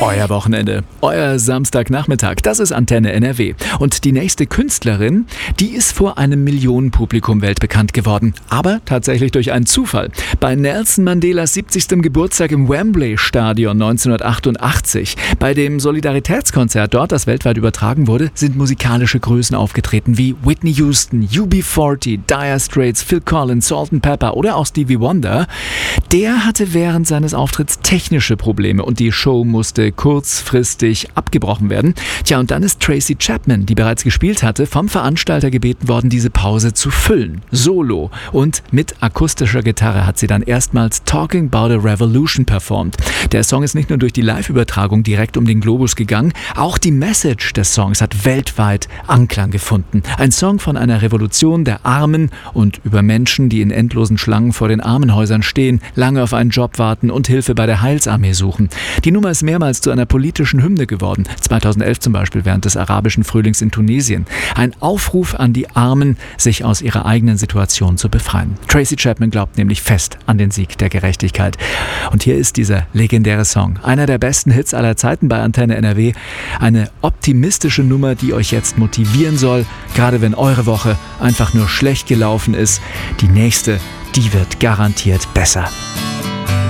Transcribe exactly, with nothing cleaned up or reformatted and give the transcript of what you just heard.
Euer Wochenende, euer Samstagnachmittag, das ist Antenne N R W. Und die nächste Künstlerin, die ist vor einem Millionenpublikum weltbekannt geworden. Aber tatsächlich durch einen Zufall. Bei Nelson Mandelas siebzigstem Geburtstag im Wembley-Stadion neunzehnhundertachtundachtzig. Bei dem Solidaritätskonzert dort, das weltweit übertragen wurde, sind musikalische Größen aufgetreten wie Whitney Houston, U B vierzig, Dire Straits, Phil Collins, Salt and Pepper oder auch Stevie Wonder. Der hatte während seines Auftritts technische Probleme und die Show musste kurzfristig abgebrochen werden. Tja, und dann ist Tracy Chapman, die bereits gespielt hatte, vom Veranstalter gebeten worden, diese Pause zu füllen. Solo. Und mit akustischer Gitarre hat sie dann erstmals Talking About a Revolution performt. Der Song ist nicht nur durch die Live-Übertragung direkt um den Globus gegangen, auch die Message des Songs hat weltweit Anklang gefunden. Ein Song von einer Revolution der Armen und über Menschen, die in endlosen Schlangen vor den Armenhäusern stehen, lange auf einen Job warten und Hilfe bei der Heilsarmee suchen. Die Nummer ist mehrmals zu einer politischen Hymne geworden. zweitausendelf zum Beispiel während des arabischen Frühlings in Tunesien. Ein Aufruf an die Armen, sich aus ihrer eigenen Situation zu befreien. Tracy Chapman glaubt nämlich fest an den Sieg der Gerechtigkeit. Und hier ist dieser legendäre Song. Einer der besten Hits aller Zeiten bei Antenne N R W. Eine optimistische Nummer, die euch jetzt motivieren soll, gerade wenn eure Woche einfach nur schlecht gelaufen ist. Die nächste, die wird garantiert besser.